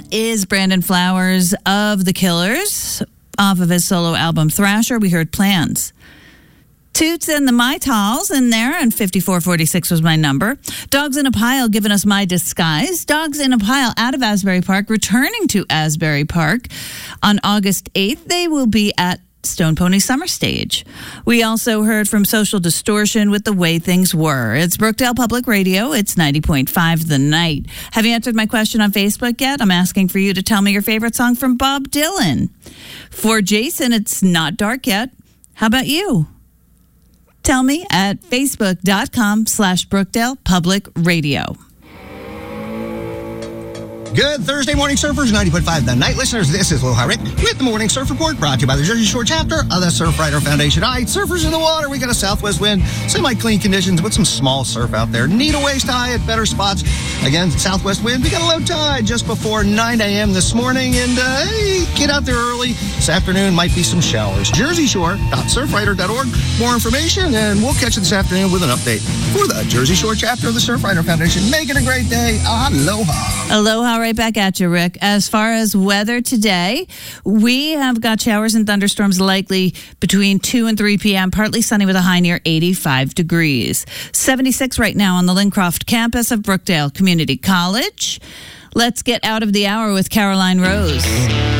That is Brandon Flowers of The Killers off of his solo album Thrasher. We heard Plans. Toots and the My Talls in there, and 5446 was my number. Dogs in a Pile giving us My Disguise. Dogs in a Pile out of Asbury Park, returning to Asbury Park on August 8th. They will be at Stone Pony Summer Stage. We also heard from Social Distortion with The Way Things Were. It's Brookdale Public Radio. It's 90.5 The Night. Have you answered my question on Facebook yet? I'm asking for you to tell me your favorite song from Bob Dylan. For Jason, it's Not Dark Yet. How about you? Tell me at facebook.com/Brookdale Public Radio. Good Thursday morning, surfers. 90.5 The Night listeners. This is Aloha Rick with the Morning Surf Report, brought to you by the Jersey Shore chapter of the Surfrider Foundation. All right, surfers in the water. We got a southwest wind, semi-clean conditions with some small surf out there. Need a waist high at better spots. Again, southwest wind. We got a low tide just before 9 a.m. this morning. And hey, get out there early. This afternoon might be some showers. JerseyShore.surfrider.org. More information, and we'll catch you this afternoon with an update for the Jersey Shore chapter of the Surfrider Foundation. Make it a great day. Aloha. Aloha, right back at you, Rick. As far as weather today, we have got showers and thunderstorms likely between 2 and 3 p.m., partly sunny with a high near 85 degrees. 76 right now on the Lincroft campus of Brookdale Community College. Let's get out of the hour with Caroline Rose.